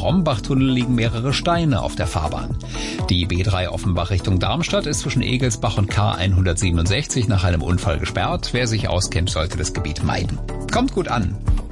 Rombachtunnel liegen mehrere Steine auf der Fahrbahn. Die B3 Offenbach Richtung Darmstadt ist zwischen Egelsbach und K167 nach einem Unfall gesperrt. Wer sich auskennt, sollte das Gebiet meiden. Kommt gut an.